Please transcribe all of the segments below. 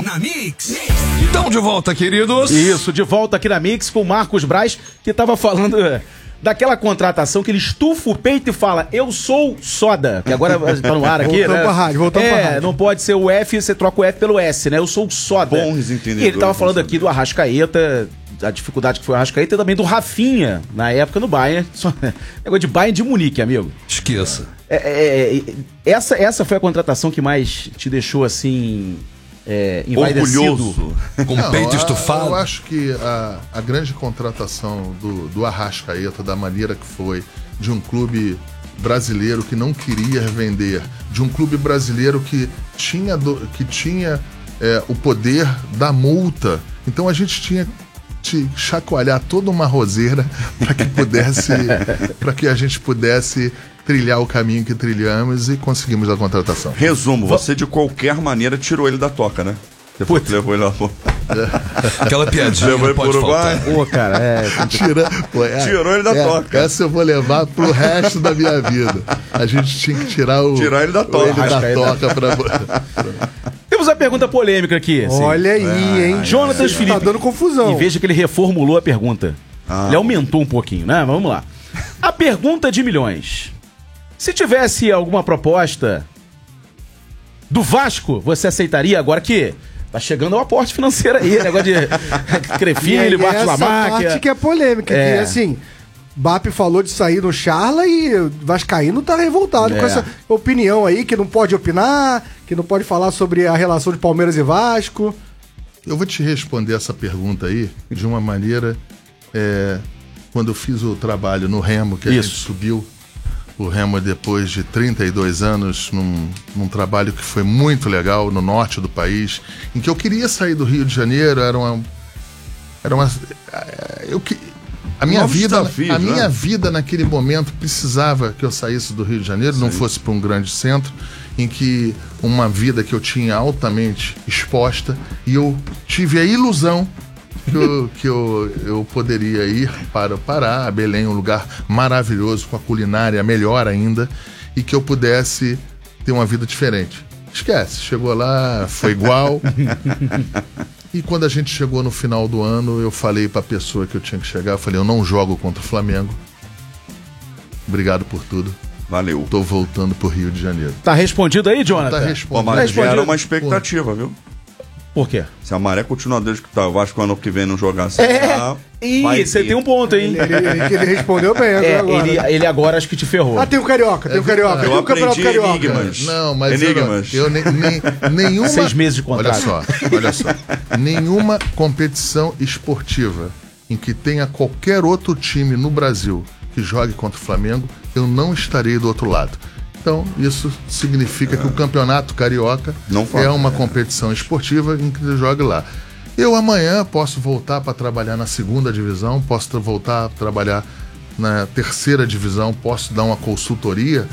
Na Mix. Então, de volta, queridos. Isso, de volta aqui na Mix com o Marcos Braz, que tava falando daquela contratação que ele estufa o peito e fala, eu sou soda, que agora tá no ar aqui, voltamos né? Pra rádio, voltamos pra rádio. Não pode ser o F, você troca o F pelo S, né? Eu sou soda. Bons entendedores. E ele tava falando aqui do Arrascaeta, a dificuldade que foi o Arrascaeta e também do Rafinha, na época no Bayern. Negócio de Bayern de Munique, amigo. Esqueça. Essa foi a contratação que mais te deixou assim... orgulhoso. Com o peito estufado. Eu acho que a grande contratação do Arrascaeta, da maneira que foi, de um clube brasileiro que não queria vender, de um clube brasileiro que tinha o poder da multa. Então a gente tinha que chacoalhar toda uma roseira para que a gente pudesse trilhar o caminho que trilhamos e conseguimos a contratação. Resumo, você de qualquer maneira tirou ele da toca, né? Você levou ele lá. Aquela piadinha levou ele não pode pro Uruguai. faltar. Pô, cara, Tirou ele da toca. Essa eu vou levar pro resto da minha vida. A gente tinha que tirar ele da toca. Temos a pergunta polêmica aqui. Assim. Olha aí, hein? Jonatas Felipe. Tá dando confusão. E veja que ele reformulou a pergunta. Ele aumentou um pouquinho, né? Vamos lá. A pergunta de milhões. Se tivesse alguma proposta do Vasco, você aceitaria agora que tá chegando o aporte financeiro aí, negócio de Crefilho, Bate Lamáquia. Essa parte que é polêmica, que assim, BAP falou de sair no Charla e o Vascaíno tá revoltado com essa opinião aí, que não pode opinar, que não pode falar sobre a relação de Palmeiras e Vasco. Eu vou te responder essa pergunta aí de uma maneira, quando eu fiz o trabalho no Remo, que a gente subiu o Remo depois de 32 anos num trabalho que foi muito legal no norte do país, em que eu queria sair do Rio de Janeiro, a minha vida naquele momento precisava que eu saísse do Rio de Janeiro, não fosse para um grande centro, em que uma vida que eu tinha altamente exposta, e eu tive a ilusão que eu poderia ir para o Pará, a Belém, um lugar maravilhoso, com a culinária melhor ainda, e que eu pudesse ter uma vida diferente. Esquece, chegou lá, foi igual. E quando a gente chegou no final do ano, eu falei para a pessoa que eu tinha que chegar, eu falei, eu não jogo contra o Flamengo. Obrigado por tudo. Valeu. Tô voltando pro Rio de Janeiro. Tá respondido aí, Jonathan? Tá respondido. Mas era uma expectativa, viu? Por quê? Se a Maré continuar desde que tá, o Vasco ano que vem não jogar assim. Você tem um ponto, hein? Ele respondeu bem agora. Ele agora acho que te ferrou. Tem o Carioca, tem o Carioca. Eu tem o aprendi enigmas. Não, mas enigmas. Nenhuma... 6 meses de contrato. Olha só. Nenhuma competição esportiva em que tenha qualquer outro time no Brasil que jogue contra o Flamengo, eu não estarei do outro lado. Então, isso significa que o Campeonato Carioca é uma competição esportiva em que você joga lá. Eu amanhã posso voltar para trabalhar na 2ª divisão, posso voltar a trabalhar na 3ª divisão, posso dar uma consultoria.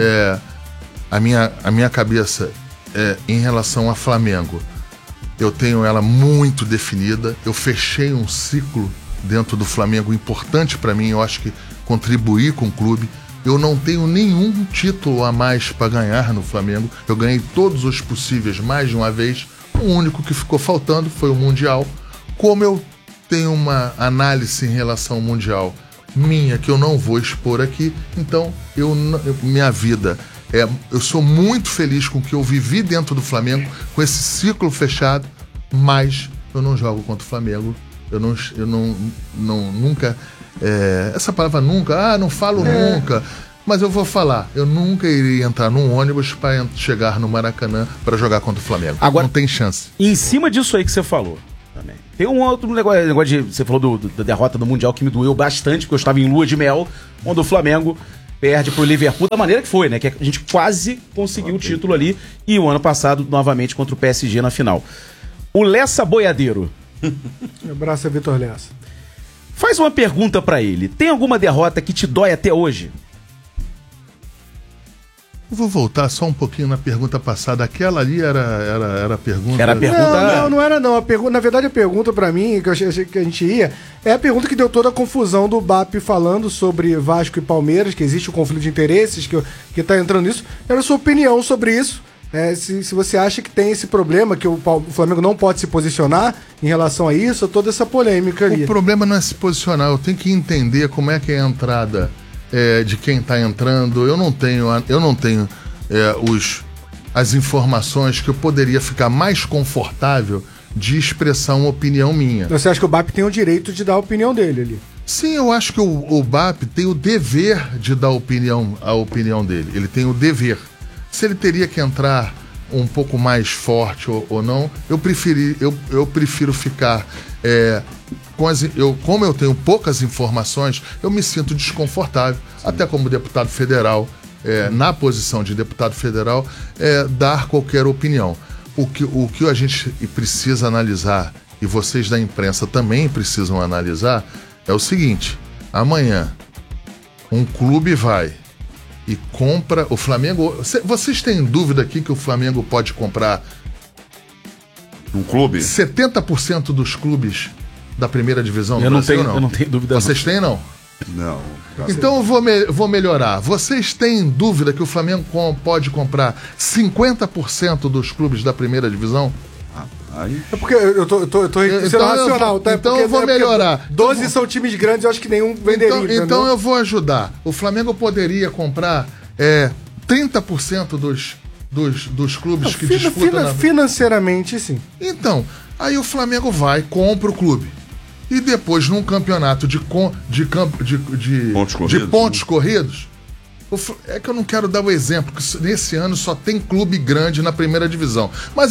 A minha cabeça em relação a Flamengo, eu tenho ela muito definida. Eu fechei um ciclo dentro do Flamengo importante para mim, eu acho que contribuir com o clube. Eu não tenho nenhum título a mais para ganhar no Flamengo. Eu ganhei todos os possíveis mais de uma vez. O único que ficou faltando foi o Mundial. Como eu tenho uma análise em relação ao Mundial minha, que eu não vou expor aqui, então minha vida eu sou muito feliz com o que eu vivi dentro do Flamengo, com esse ciclo fechado, mas eu não jogo contra o Flamengo. Eu nunca... essa palavra nunca, não falo nunca, mas eu vou falar, eu nunca iria entrar num ônibus para chegar no Maracanã para jogar contra o Flamengo. Agora, não tem chance. Em cima disso aí que você falou também, tem um outro negócio de, você falou da derrota do Mundial que me doeu bastante, porque eu estava em lua de mel, quando o Flamengo perde pro Liverpool da maneira que foi, né, que a gente quase conseguiu o título ali, e o ano passado novamente contra o PSG na final. O Lessa Boiadeiro, abraço a Vitor Lessa. Faz uma pergunta pra ele. Tem alguma derrota que te dói até hoje? Eu vou voltar só um pouquinho na pergunta passada. Aquela ali era a pergunta... Era a pergunta... Não era não. Na verdade, a pergunta pra mim, que eu achei que a gente ia, é a pergunta que deu toda a confusão do BAP falando sobre Vasco e Palmeiras, que existe o conflito de interesses, que tá entrando nisso. Era a sua opinião sobre isso. se você acha que tem esse problema, que o Flamengo não pode se posicionar em relação a isso, toda essa polêmica ali. O problema não é se posicionar, eu tenho que entender como é que é a entrada de quem está entrando. Eu não tenho as informações que eu poderia ficar mais confortável de expressar uma opinião minha. Você acha que o BAP tem o direito de dar a opinião dele ali? Sim, eu acho que o BAP tem o dever de dar a opinião dele. Ele tem o dever. Se ele teria que entrar um pouco mais forte ou não, eu prefiro ficar como eu tenho poucas informações, eu me sinto desconfortável, até como deputado federal, na posição de deputado federal, dar qualquer opinião. O que a gente precisa analisar, e vocês da imprensa também precisam analisar, é o seguinte: amanhã um clube vai e compra o Flamengo. Vocês têm dúvida aqui que o Flamengo pode comprar um clube? 70% dos clubes da primeira divisão do Brasil, não? Eu não tenho dúvida. Vocês têm, não? Não. Então eu vou melhorar. Vocês têm dúvida que o Flamengo pode comprar 50% dos clubes da primeira divisão? Aí... É porque eu tô sendo racional, tá? Então eu vou melhorar. 12 são times grandes, eu acho que nenhum venderia. Então eu vou ajudar. O Flamengo poderia comprar 30% dos clubes que disputam. Financeiramente, sim. Então, aí o Flamengo vai, compra o clube. E depois, num campeonato de pontos corridos, é que eu não quero dar o exemplo, que nesse ano só tem clube grande na primeira divisão. Mas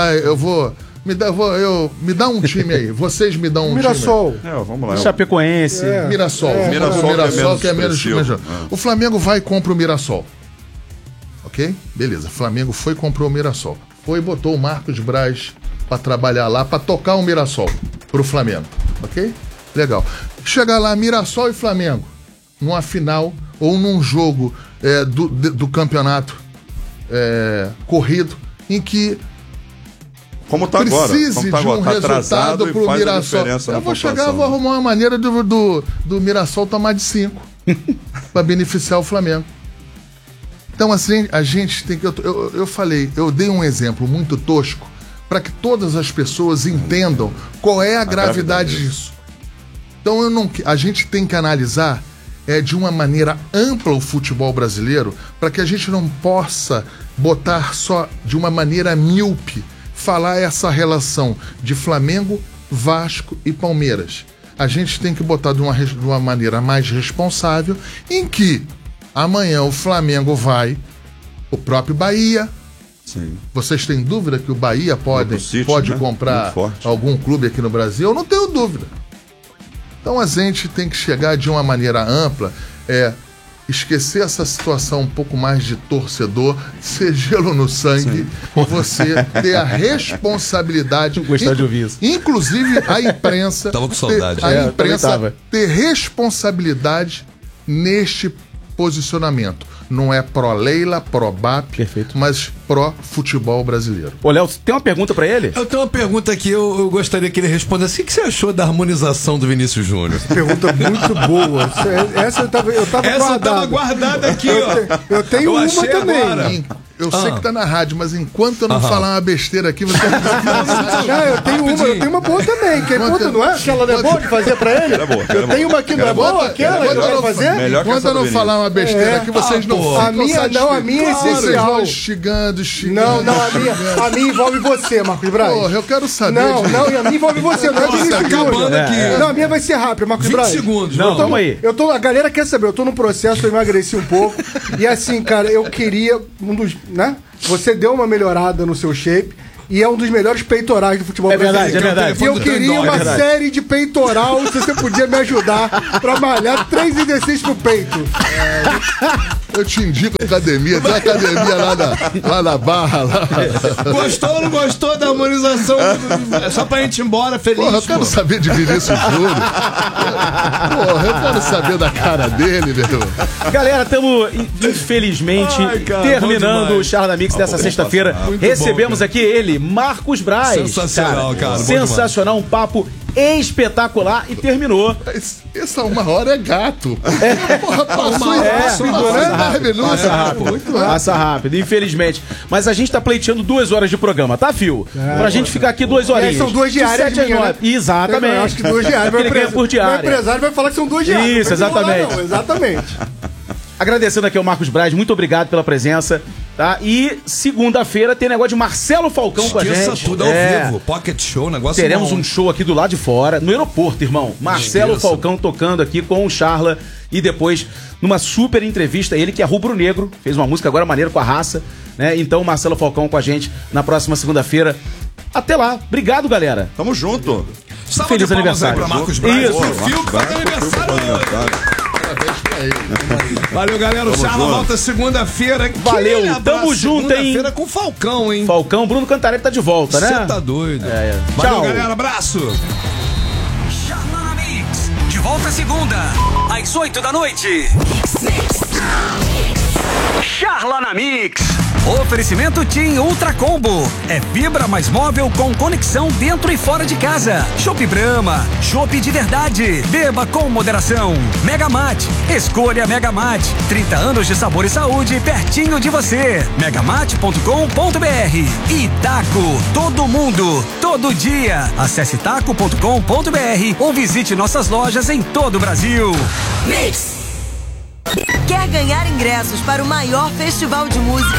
me dá um time aí. Vocês me dão um Mirassol. time. Vamos lá. Chapecoense. Mirassol. Mirassol que é menos. O Flamengo vai e compra o Mirassol. Ok? Beleza. Flamengo foi e comprou o Mirassol. Foi e botou o Marcos Braz para trabalhar lá, para tocar o Mirassol pro Flamengo. Ok? Legal. Chegar lá, Mirassol e Flamengo, numa final ou num jogo do campeonato corrido, em que como tá precise agora. de um resultado pro Mirassol. Eu vou chegar, vou arrumar uma maneira do Mirassol tomar de 5 para beneficiar o Flamengo. Então, assim, a gente tem que... Eu dei um exemplo muito tosco para que todas as pessoas entendam qual é a gravidade disso. Então, a gente tem que analisar de uma maneira ampla o futebol brasileiro, para que a gente não possa botar só de uma maneira míope, falar essa relação de Flamengo, Vasco e Palmeiras. A gente tem que botar de uma maneira mais responsável, em que amanhã o Flamengo vai, o próprio Bahia. Sim. Vocês têm dúvida que o Bahia pode comprar algum clube aqui no Brasil? Eu não tenho dúvida. Então a gente tem que chegar de uma maneira ampla, esquecer essa situação um pouco mais de torcedor, ser gelo no sangue, você ter a responsabilidade. Gostar de ouvir isso. Inclusive a imprensa. Tava com saudade. A imprensa ter responsabilidade neste posicionamento. Não é pró-Leila, pró-BAP, mas pró-futebol brasileiro. Ô, Léo, tem uma pergunta pra ele? Eu tenho uma pergunta aqui, eu gostaria que ele responda. O que você achou da harmonização do Vinícius Júnior? Pergunta muito boa. Essa eu tava guardada aqui, ó. Eu tenho uma também. Agora. Eu sei que tá na rádio, mas enquanto eu não falar uma besteira aqui, você eu tenho uma boa também. Que não é? Aquela não é boa de fazer pra ele? Eu tenho uma aqui, não é boa? Aquela que eu quero fazer? Enquanto eu não falar uma besteira aqui, vocês não ficam satisfeitos. A minha é essencial. Xingando. A minha envolve você, Marcos Braz. Porra, eu quero saber. Não, e a minha envolve você, não é Vinícius acabando aqui. Não, a minha vai ser rápida, Marcos 20 Braz. segundos. Não, toma aí. A galera quer saber, eu tô num processo, eu emagreci um pouco. E assim, cara, eu queria né? Você deu uma melhorada no seu shape e é um dos melhores peitorais do futebol brasileiro. É verdade. E eu queria uma série de peitoral, se você podia me ajudar pra malhar 3 exercícios pro peito. Eu te indico a academia, tem uma academia lá na Barra. Lá. Gostou ou não gostou da harmonização? É só pra gente ir embora feliz. Porra, eu quero saber de Vinícius Júnior. Porra, eu quero saber da cara dele, meu. Galera, estamos, infelizmente, terminando o Charla da Mix dessa sexta-feira. Recebemos aqui ele, Marcos Braz. Sensacional, cara. Sensacional, um papo espetacular e terminou. Essa 1 hora é gato. Porra, passou Passa rápido, infelizmente. Mas a gente tá pleiteando 2 horas de programa, tá, Fio? Pra gente ficar aqui 2 horinhas. São 2 diárias de 7 às 9. Exatamente. Eu acho que 2 diárias. Ele ganha por diária. O empresário vai falar que são 2 diárias. Isso, exatamente. Não, exatamente. Agradecendo aqui ao Marcos Braz, muito obrigado pela presença, tá? E segunda-feira tem negócio de Marcelo Falcão com a gente. Tudo ao vivo, Pocket Show, negócio Teremos bom. um show aqui do lado de fora, no aeroporto, irmão. Marcelo Falcão tocando aqui com o Charla e depois numa super entrevista, ele que é rubro-negro, fez uma música agora maneira com a raça, né? Então Marcelo Falcão com a gente na próxima segunda-feira. Até lá. Obrigado, galera. Tamo junto. Feliz aniversário. Pra Marcos Braz. Isso. O Fio que faz aniversário. Valeu, galera. O Charla volta segunda-feira. Valeu, tamo junto, hein? Segunda-feira com o Falcão, hein? Falcão, Bruno Cantarelli tá de volta, né? Você tá doido. Valeu, Tchau, galera. Abraço. Charla na Mix. De volta segunda, às 8 da noite. Charla na Mix. Oferecimento TIM Ultra Combo. É fibra mais móvel com conexão dentro e fora de casa. Chopp Brahma. Chopp de verdade. Beba com moderação. Megamate. Escolha Megamate. 30 anos de sabor e saúde pertinho de você. Megamate.com.br. E Taco. Todo mundo, todo dia. Acesse taco.com.br ou visite nossas lojas em todo o Brasil. Quer ganhar ingressos para o maior festival de música